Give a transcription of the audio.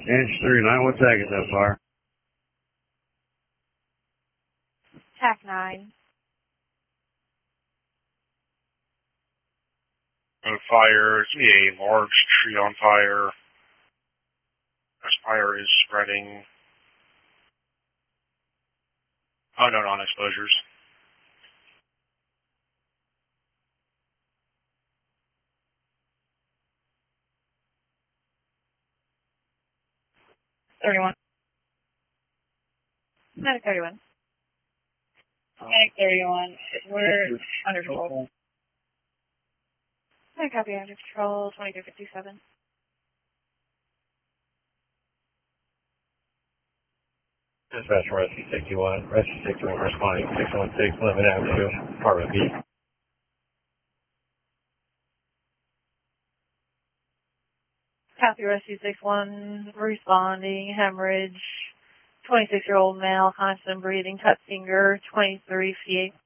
Inch 39, what's that get that far? TAC 9. On fire, see a large tree on fire. This fire is spreading. Oh, no, non-exposures. Medic 31. Medic 31. We're under control. I copy under control, 2257. Dispatch Rescue 61. Rescue 61 responding 616 Lemon Avenue, Apartment B. Copy Rescue 61, responding, hemorrhage, 26-year-old male, constant breathing, cut finger, 23 feet.